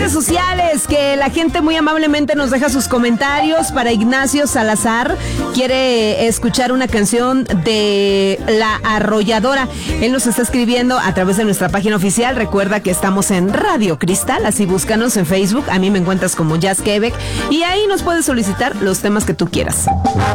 redes sociales, que la gente muy amablemente nos deja sus comentarios. Para Ignacio Salazar, quiere escuchar una canción de La Arrolladora. Él nos está escribiendo a través de nuestra página oficial. Recuerda que estamos en Radio Cristal, así búscanos en Facebook. A mí me encuentras como Jazz Quebec y ahí nos puedes solicitar los temas que tú quieras.